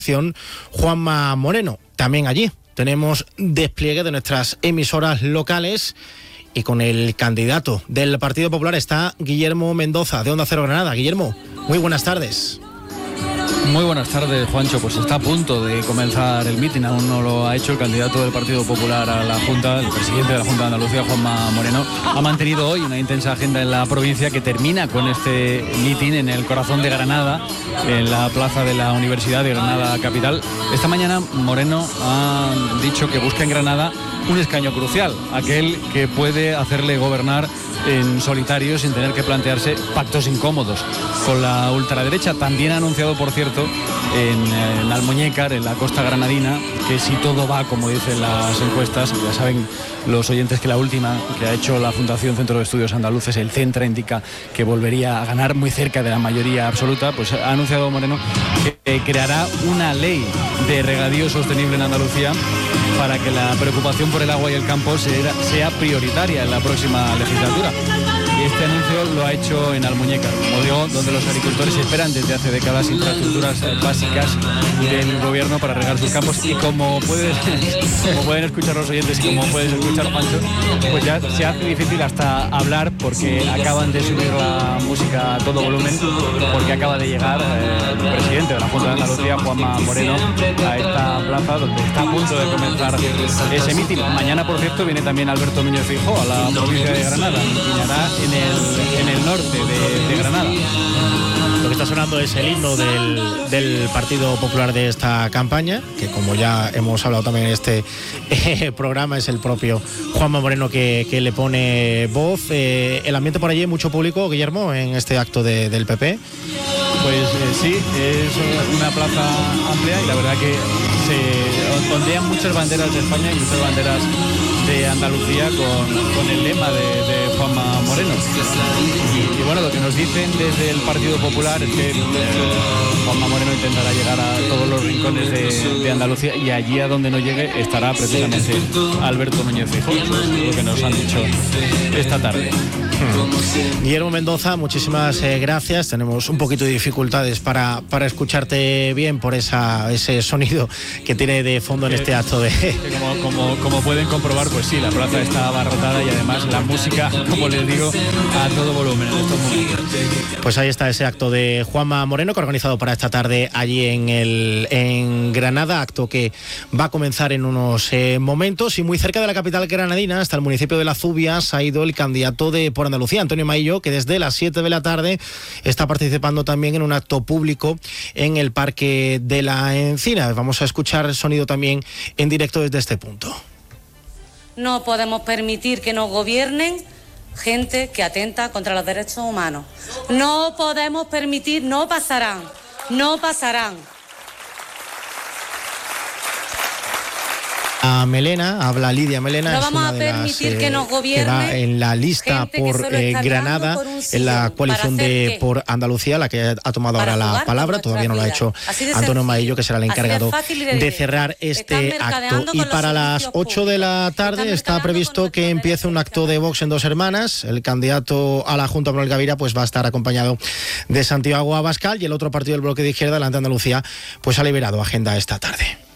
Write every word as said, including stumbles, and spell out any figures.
Juanma Moreno. También allí tenemos despliegue de nuestras emisoras locales y con el candidato del Partido Popular está Guillermo Mendoza de Onda Cero Granada. Guillermo, muy buenas tardes. Muy buenas tardes, Juancho. Pues está a punto de comenzar el mitin, aún no lo ha hecho el candidato del Partido Popular a la Junta, el presidente de la Junta de Andalucía, Juanma Moreno. Ha mantenido hoy una intensa agenda en la provincia que termina con este mitin en el corazón de Granada, en la plaza de la Universidad de Granada Capital. Esta mañana Moreno ha dicho que busca en Granada un escaño crucial, aquel que puede hacerle gobernar en solitario sin tener que plantearse pactos incómodos con la ultraderecha. También ha anunciado, por cierto, en, en Almuñécar, en la costa granadina, que si todo va como dicen las encuestas, ya saben los oyentes que la última que ha hecho la Fundación Centro de Estudios Andaluces, el Centra, indica que volvería a ganar muy cerca de la mayoría absoluta. Pues ha anunciado Moreno que eh, creará una ley de regadío sostenible en Andalucía para que la preocupación por el agua y el campo sea, sea prioritaria en la próxima legislatura. Y este anuncio lo ha hecho en Almuñécar, como digo, donde los agricultores esperan desde hace décadas infraestructuras básicas del gobierno para regar sus campos. Y como, puedes, como pueden escuchar los oyentes y como puedes escuchar, Pancho, pues ya se hace difícil hasta hablar porque acaban de subir la música a todo volumen, porque acaba de llegar eh, el presidente de la Junta de Andalucía, Juanma Moreno, a esta plaza donde está a punto de comenzar ese mitin. Mañana, por cierto, viene también Alberto Núñez Feijóo a la provincia de Granada, mitinará en el, en el norte de, de Granada. Lo que está sonando es el himno del, del Partido Popular de esta campaña, que como ya hemos hablado también en este eh, programa, es el propio Juanma Moreno que, que le pone voz. Eh, el ambiente por allí, mucho público, Guillermo, en este acto de, del P P. Pues eh, sí, es una plaza amplia y la verdad que se ondean muchas banderas de España y muchas banderas de Andalucía con, con el lema de, de Juanma Moreno. Y, y bueno, lo que nos dicen desde el Partido Popular es que eh, Juanma Moreno intentará llegar a todos los rincones de, de Andalucía y allí a donde no llegue estará precisamente Alberto Núñez Feijóo, es lo que nos han dicho esta tarde. Guillermo Mendoza, muchísimas eh, gracias. Tenemos un poquito de dificultades para, para escucharte bien por esa, ese sonido que tiene de fondo en este acto de... Como, como, como pueden comprobar, pues sí, la plaza está abarrotada y además la música, como les digo, a todo volumen en estos momentos. Pues ahí está ese acto de Juanma Moreno que ha organizado para esta tarde allí en, el, en Granada, acto que va a comenzar en unos eh, momentos. Y muy cerca de la capital granadina, hasta el municipio de La Zubias, ha ido el candidato de Por Andalucía, Antonio Maillo, que desde las siete de la tarde está participando también en un acto público en el Parque de la Encina. Vamos a escuchar el sonido también en directo desde este punto. No podemos permitir que nos gobiernen gente que atenta contra los derechos humanos. No podemos permitir, no pasarán, no pasarán. A Melena, habla Lidia Melena, no es vamos una a de permitir las, que eh, nos gobierne que va en la lista por eh, Granada, por en la coalición de Por Andalucía, la que ha tomado ahora la palabra. Todavía no lo ha hecho Antonio Maillo, que será el encargado de, de cerrar este acto. Y para las ocho de la tarde está previsto que empiece un acto de Vox en Dos Hermanas. El candidato a la Junta, Manuel Gavira, pues va a estar acompañado de Santiago Abascal, y el otro partido del bloque de izquierda, Adelante Andalucía, pues ha liberado agenda esta tarde.